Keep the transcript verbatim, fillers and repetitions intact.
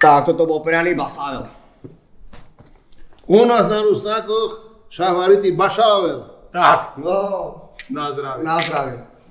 Tak, toto bol prianý basável. U nás na Rusnákoch šahvaritý bašável. Tak. No, na zdravie. Na zdravie.